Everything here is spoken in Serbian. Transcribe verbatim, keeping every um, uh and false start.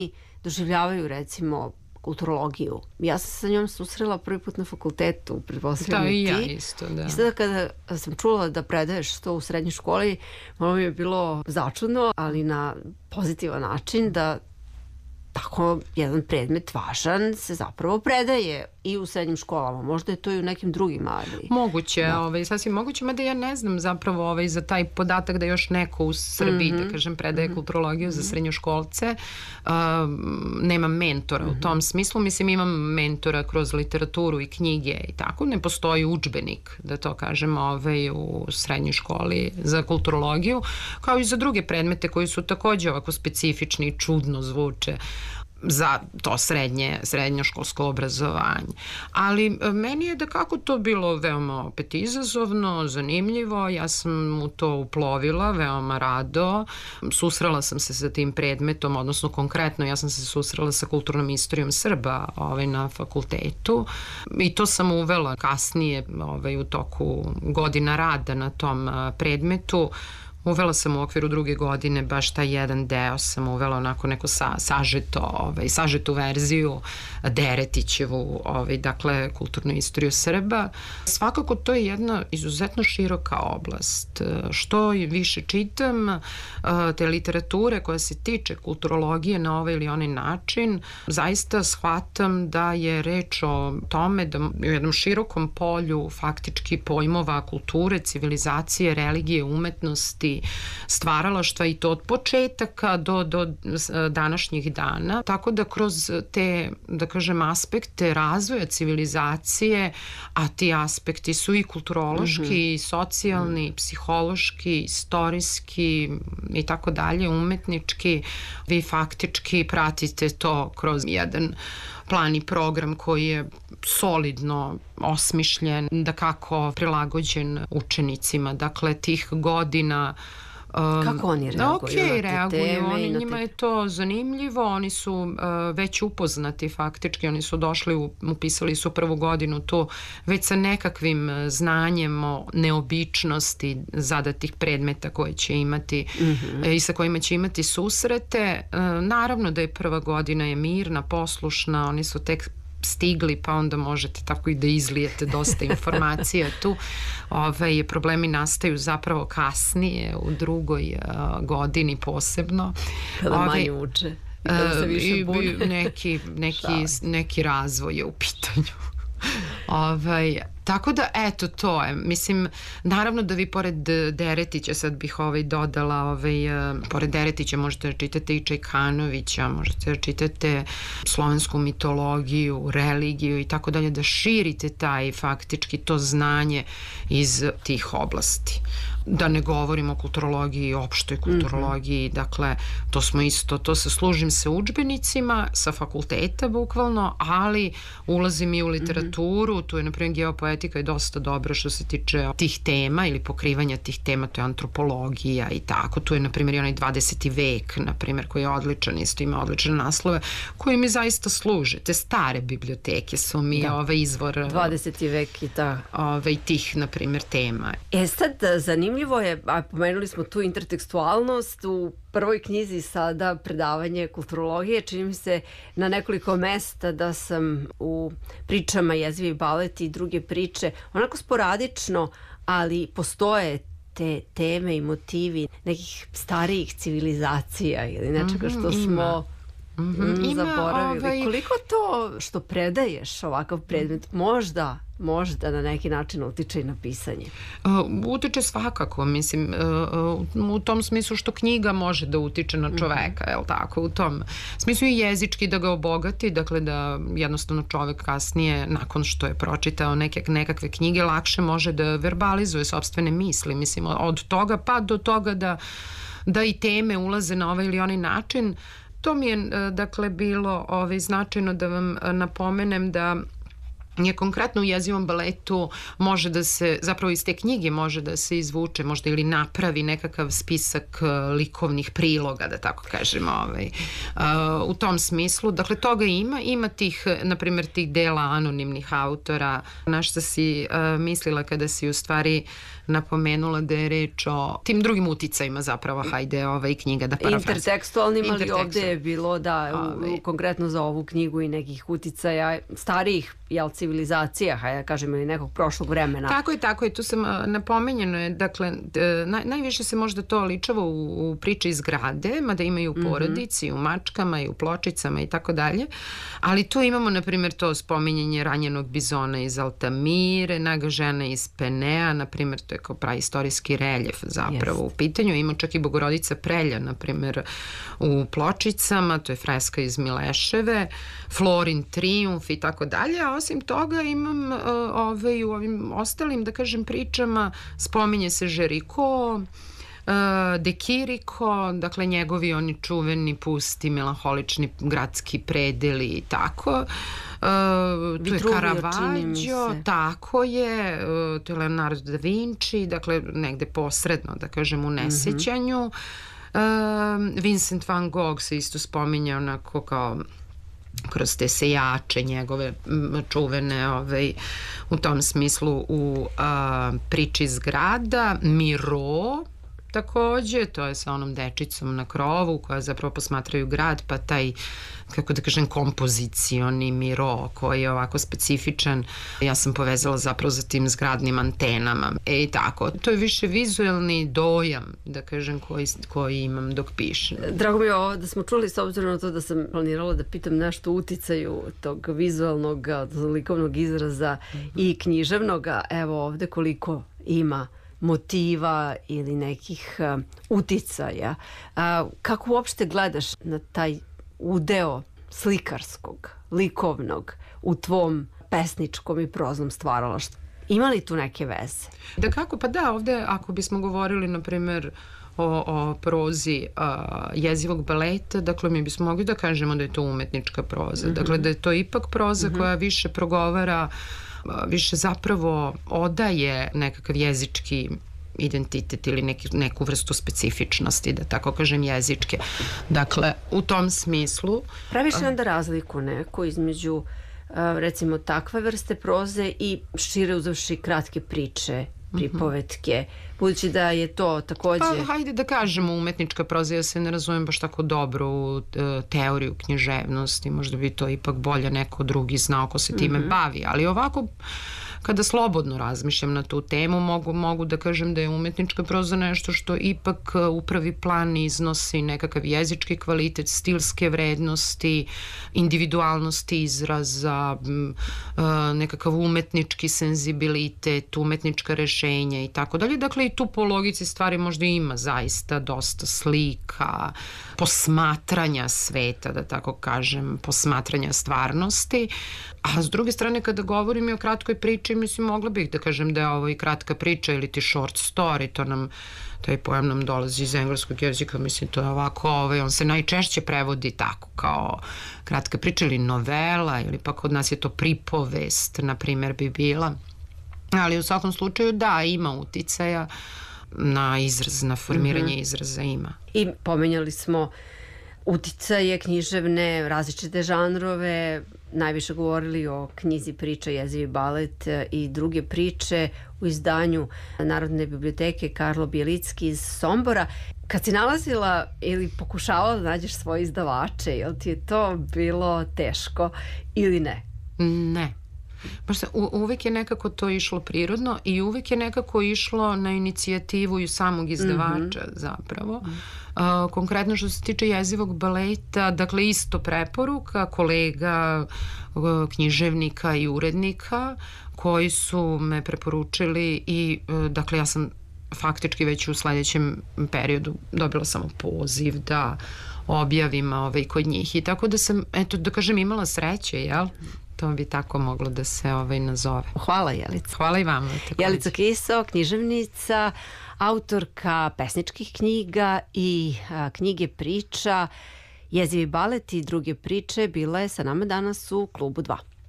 doživljavaju recimo kulturologiju. Ja sam sa njom susrela prvi put na fakultetu, pretpostavljam da, i ti. Da, i ja isto, da. I sada kada sam čula da predaješ to u srednjoj školi, malo mi je bilo začudno, ali na pozitivan način da tako jedan predmet važan se zapravo predaje i u srednjim školama. Možda je to i u nekim drugim, ali... Moguće, da. ovaj, sasvim moguće, mada ja ne znam zapravo ovaj, za taj podatak da još neko u Srbiji, mm-hmm. da kažem, predaje mm-hmm. kulturologiju mm-hmm. za srednjoškolce. Uh, nemam mentora mm-hmm. u tom smislu. Mislim, imam mentora kroz literaturu i knjige i tako. Ne postoji udžbenik, da to kažem, ovaj, u srednjoj školi za kulturologiju, kao i za druge predmete koji su takođe ovako specifični i čudno zvuče za to srednje, srednjoškolsko obrazovanje. Ali meni je da kako to bilo veoma opet izazovno, zanimljivo, ja sam u to uplovila veoma rado, susrela sam se sa tim predmetom, odnosno konkretno ja sam se susrela sa kulturnom istorijom Srba ovaj, na fakultetu i to sam uvela kasnije ovaj, u toku godina rada na tom predmetu. Uvela sam u okviru druge godine baš taj jedan deo sam uvela onako neko sa, sažeto, ovaj, sažetu verziju Deretićevu, ovaj, dakle kulturnu istoriju Srba. Svakako to je jedna izuzetno široka oblast. Što više čitam te literature koja se tiče kulturologije na ovaj ili onaj način, zaista shvatam da je reč o tome da u jednom širokom polju faktički pojmova kulture, civilizacije, religije, umetnosti, stvaralaštva i to od početaka do, do današnjih dana. Tako da kroz te, da kažem, aspekte razvoja civilizacije, a ti aspekti su i kulturološki, mm-hmm. i socijalni, mm-hmm. psihološki, istorijski i tako dalje, umetnički, vi faktički pratite to kroz jedan plan i program koji je solidno osmišljen, da kako prilagođen učenicima. Dakle, tih godina Um, kako oni reaguju okay, na te reaguju, teme? Oni, na njima te... je to zanimljivo, oni su uh, već upoznati faktički, oni su došli, u, upisali su prvu godinu tu već sa nekakvim znanjem o neobičnosti zadatih predmeta koje će imati mm-hmm. i sa kojima će imati susrete. Uh, naravno da je prva godina je mirna, poslušna, oni su tek stigli, pa onda možete tako i da izlijete dosta informacija tu. Ove, problemi nastaju zapravo kasnije, u drugoj uh, godini posebno. Kada Ove, manje uče i kada se više bune. neki, neki, neki razvoj je u pitanju. Ovaj, tako da, eto, to je. Mislim, naravno da vi pored Deretića, sad bih ovaj dodala, ovaj, uh, pored Deretića možete da čitate i Čajkanovića, možete da čitate slovensku mitologiju, religiju i tako dalje, da širite taj faktički to znanje iz tih oblasti. Da ne govorimo o kulturologiji, opštoj kulturologiji, mm-hmm. dakle, to smo isto, to se služim sa udžbenicima, sa fakulteta bukvalno, ali ulazim i u literaturu, mm-hmm. tu je, na primjer, geopoetika je dosta dobra što se tiče tih tema ili pokrivanja tih tema, to je antropologija i tako, tu je, na primjer, i onaj dvadeseti vek, na primjer, koji je odličan, isto ima odlične naslove, koji mi zaista služe. Te stare biblioteke su mi da. ovaj izvor dvadeseti vek i ta. Ovaj, tih, na primjer, tema. E sad, zanimljivo je, a pomenuli smo tu intertekstualnost, u prvoj knjizi sada predavanje kulturologije, čini mi se na nekoliko mesta da sam u pričama Jezivi balet i druge priče, onako sporadično, ali postoje te teme i motivi nekih starijih civilizacija ili nečega što smo mm-hmm. mm, zaboravili. Ovaj... Koliko to što predaješ ovakav predmet možda možda na neki način utiče i na pisanje? Uh, utiče svakako, mislim, uh, u tom smislu što knjiga može da utiče na čoveka, mm-hmm. je li tako? U tom smislu i jezički da ga obogati, dakle da jednostavno čovek kasnije, nakon što je pročitao neke, nekakve knjige, lakše može da verbalizuje sopstvene misli, mislim, od toga pa do toga da, da i teme ulaze na ovaj ili onaj način. To mi je, dakle, bilo ovaj, značajno da vam napomenem da je konkretno u jezivom baletu može da se, zapravo iz te knjige može da se izvuče možda ili napravi nekakav spisak likovnih priloga, da tako kažemo, ovaj, uh, u tom smislu. Dakle, toga ima, ima tih, na primjer, tih dela anonimnih autora. Na šta si uh, mislila kada si u stvari napomenula da je reč o tim drugim uticajima zapravo, hajde, ovaj knjiga da parafrazim. Intertekstualnim, ali ovde je bilo da, u, u, konkretno za ovu knjigu i nekih uticaja starijih, jel, civilizacija, hajde da kažem, ili nekog prošlog vremena. Tako je, tako je, tu sam napomenjeno je, dakle, naj, najviše se možda to ličava u, u priči iz grade, mada ima i u porodici, mm-hmm. u mačkama i u pločicama i tako dalje, ali tu imamo, na primjer, to spominjanje ranjenog bizona iz Altamire, naga žena iz Penea, na primjer, to je kao praistorijski reljef zapravo yes. u pitanju. Ima čak i Bogorodica Prelja, na primjer, u pločicama, to je freska iz Mileševe, Florin Trijumf i tako dalje, a osim toga imam uh, ove, u ovim ostalim, da kažem, pričama spominje se Žeriko, uh, De Chirico, dakle njegovi oni čuveni, pusti, melanholični gradski predeli i tako. Uh, tu je Caravaggio, tako je, uh, to je Leonardo da Vinci, dakle negde posredno, da kažem, u nesećanju. Mm-hmm. Uh, Vincent van Gogh se isto spominja onako kao kroz te sejače njegove čuvene, ovaj, u tom smislu u uh, priči zgrada. Miro takođe, to je sa onom dečicom na krovu koja zapravo posmatraju grad, pa taj, kako da kažem, kompozicioni Miro koji je ovako specifičan, ja sam povezala zapravo za tim zgradnim antenama. E i tako, to je više vizuelni dojam, da kažem, koji, koji imam dok pišem. Drago mi je ovo da smo čuli, s obzirom na to da sam planirala da pitam nešto o uticaju tog vizualnog, likovnog izraza mm-hmm. i književnog, evo ovde koliko ima motiva ili nekih uh, uticaja. Uh, kako uopšte gledaš na taj udeo slikarskog, likovnog u tvom pesničkom i proznom stvaralaštvu? Ima li tu neke veze? Da kako? Pa da, ovde ako bismo govorili, na primer, o, o prozi a, jezivog baleta, dakle mi bismo mogli da kažemo da je to umetnička proza. Mm-hmm. Dakle da je to ipak proza mm-hmm. koja više progovara, više zapravo odaje nekakav jezički identitet ili neki, neku vrstu specifičnosti, da tako kažem, jezičke. Dakle, u tom smislu... Praviš li onda razliku neku između recimo takve vrste proze i šire uzavši kratke priče, pripovetke, budući da je to takođe... Pa, hajde da kažemo umetnička proza, ja se ne razumem baš tako dobro u teoriju književnosti, možda bi to ipak bolje neko drugi znao ko se time mm-hmm. bavi, ali ovako, kada slobodno razmišljam na tu temu, mogu, mogu da kažem da je umetnička proza nešto što ipak u prvi plan iznosi nekakav jezički kvalitet, stilske vrednosti, individualnosti izraza, nekakav umetnički senzibilitet, umetnička rešenja i tako dalje. Dakle, i tu po logici stvari možda ima zaista dosta slika, posmatranja sveta, da tako kažem, posmatranja stvarnosti. A s druge strane, kada govorim i o kratkoj priči, mislim, mogla bih da kažem da je ovo i kratka priča ili ti short story, to nam, taj pojam nam dolazi iz engleskog jezika, mislim, to je ovako, ovaj, on se najčešće prevodi tako, kao kratka priča ili novela, ili pa kod nas je to pripovest, na primjer, bi bila. Ali u svakom slučaju, da, ima uticaja na izraz, na formiranje mm-hmm. izraza ima. I pomenjali smo uticaje književne, različite žanrove, najviše govorili o knjizi Priča, jezivi balet i druge priče u izdanju Narodne biblioteke Karlo Bjelicki iz Sombora. Kad si nalazila ili pokušavala da nađeš svoje izdavače, je li ti je to bilo teško ili ne? Ne. Možda, u, uvek je nekako to išlo prirodno i uvek je nekako išlo na inicijativu i samog izdavača mm-hmm. zapravo. Uh, konkretno što se tiče jezivog baleta, dakle isto preporuka kolega, uh, književnika i urednika koji su me preporučili i uh, dakle ja sam faktički već u sledećem periodu dobila samo poziv da objavim ovaj, kod njih i tako da sam, eto da kažem, imala sreće, jel? To bi tako moglo da se ovaj nazove. Hvala, Jelica. Hvala i vama. Jelica Kiso, književnica, autorka pesničkih knjiga i a, knjige priča, jezivi balet i druge priče, bila je sa nama danas u Klubu dva.